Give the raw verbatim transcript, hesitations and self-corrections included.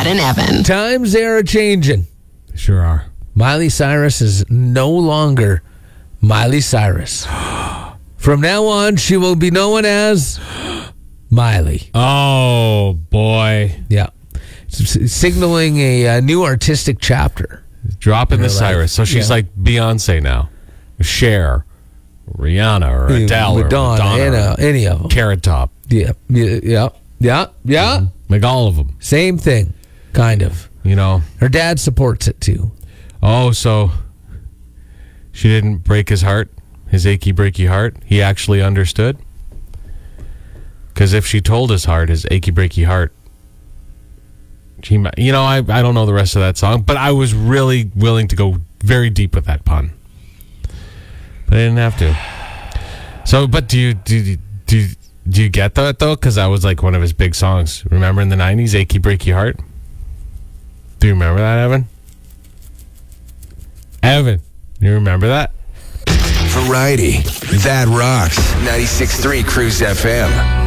Brad and Evan. Times they are changing. Sure are. Miley Cyrus is no longer Miley Cyrus. From now on, she will be known as Miley. Oh, boy. Yeah. S- signaling a, a new artistic chapter. Dropping the life. Cyrus. So she's Yeah. like Beyonce now. Cher, Rihanna, or Adele, Madonna, or Madonna, Anna, or any of them. Carrot Top. Yeah, yeah, yeah, yeah. yeah. Mm-hmm. Like all of them. Same thing, kind of. You know. Her dad supports it too. Oh, so she didn't break his heart, his achy breaky heart. He actually understood. Because if she told his heart, his achy breaky heart, she might, you know, I I don't know the rest of that song, but I was really willing to go very deep with that pun. But I didn't have to. So, but do you do you- do you, do you get that though? Because that was like one of his big songs. Remember in the nineties, "Achy Breaky Heart"? Do you remember that, Evan? Evan, you remember that? Variety. That rocks. ninety-six point three Cruise F M.